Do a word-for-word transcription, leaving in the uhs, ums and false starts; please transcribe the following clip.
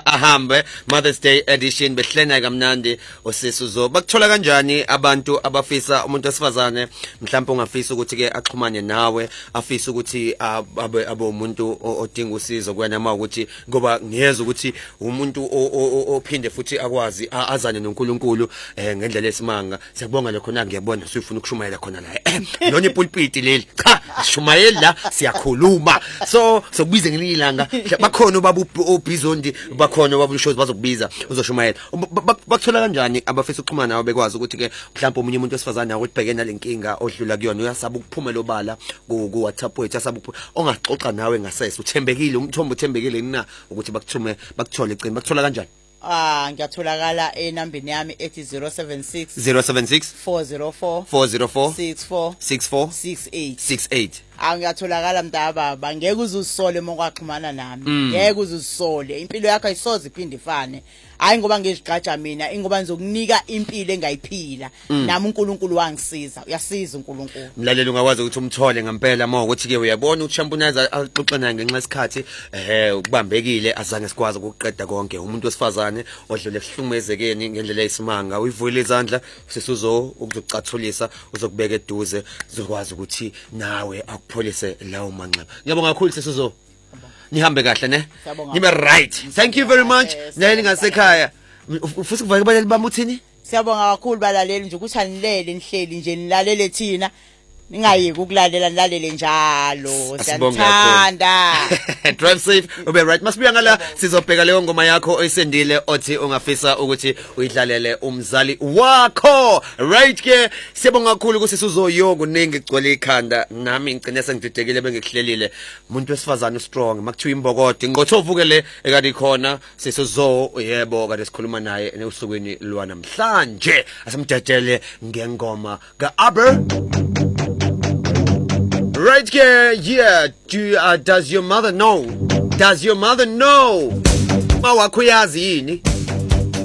Sisa ahambe Mother's Day edition behlena kamnandi osisi Zo. Bakuthola kanjani abantu abafisa umuntu wesifazane mhlawumbe ungafisa ukuthi ke axhumane nawe afisa ukuthi abe abe umuntu odinga usizo kuyena uma ukuthi ngoba ngiyeza ukuthi umuntu ophinde futhi akwazi azane noNkulunkulu ngendlela esimanga. Siyabonga lokho na ngiyabona sifuna ukushumayela khona la. Lona ipulpit leli. Cha, shumayela la siyakhuluma. So sokubize ngelinye ilanga bakhona babu obhizondi bakhona babushows bazokubiza uzoshumayela. Bakuthola kanjani abafisa ukuxhumana nawe bekwazi ukuthi ke mhlawumbe umunye umuntu wesifazane awubhekene nalenkinga odlula kuyona uyasaba ukuphuma lobala ku WhatsApp wethu asaba ongaxoxa nawe ngasese uthembekile umthombo uthembekile na ukuthi bakuthume bakuthole icini bakuthola kanjani? Ah ngiyatholakala enambeni yami ethi zero seven six zero seven six four zero four four zero four six four six four six eight six eight. Angiyatholakala mntaba ngeke uzusole mokwaxhumana nami ngeke uzusole impilo yakho ayisoze iphinde ifane hayi ngoba ngizigqaja mina ingoba nizokunika impilo engayiphila nami uNkulunkulu wangisiza uyasiza uNkulunkulu. Mlaleli ungakwazi ukuthi umthole ngempela uma ukuthi ke uyabona uChampunaza axoxa naye ngenxa isikhathi eh ukubambekile azange sikwazi ukuqeda konke umuntu wesifazane odlule ehlukumezekeni ngendlela eyisimanga uyivuyile izandla sisuzo ukuzocathulisa uzokubeka eduze uzokwazi ukuthi nawe akupholise lawo manxeba. Ngiyabonga kakhulu sisuzo. Nihambe kahle ne? Nibe right. Thank you very much. Neli ngasekhaya. Ufisa ukuvaka balali bamuthini? Siyabonga kakhulu balaleli nje ukuthi anilele nihleli nje nilalele thina. Ningayiki ukulalela nilalele njalo. Siyathanda. Drive safe. Ube right. Masibuya ngala sizobheka leyo ngoma yakho oyisendile othi ungafisa ukuthi uyidlalele umzali wakho. Right ke siyabonga kakhulu ukuthi sizoyo kuningi igcwele ikhanda nami ngicine sengididekile bengikuhlelile. Umuntu wesifazane strong makuthiwa imbokode ngqothovuke le ekade khona sisizo yebo kade sikhuluma naye esukwini lwa namhlanje asimdedele ngengoma kaAber. Right here, yeah. Do uh, does your mother know? Does your mother know? Mawakho yazi yini?